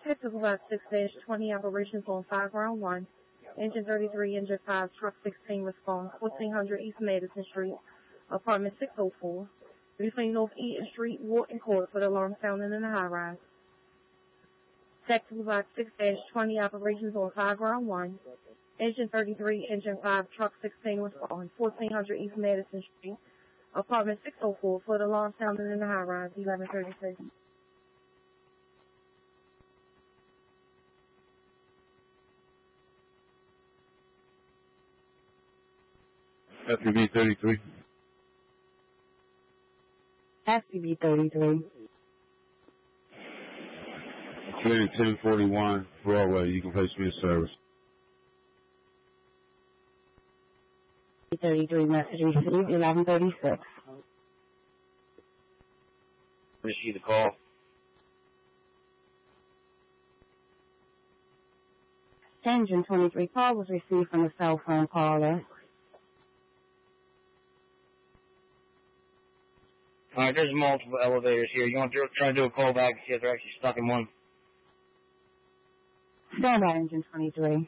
Texas about 6-20 operations on 5 round 1. Engine 33, engine 5, truck 16 respond 1400 East Madison Street, apartment 604, between North Eaton Street, Wharton Court for the alarm sounding in the high rise. Texas about 6-20 operations on 5 round 1. Engine 33, engine 5, truck 16 respond 1400 East Madison Street, apartment 604 for the alarm sounding in the high rise, 1136. FPV 33. FPV 33. Clear 1041 Broadway. You can place me in service. 33 message received, 1136. Receive the call. Engine 23 call was received from the cell phone caller. Alright, there's multiple elevators here. You want to try to do a call back and see if they're actually stuck in one? Stand by, engine 23.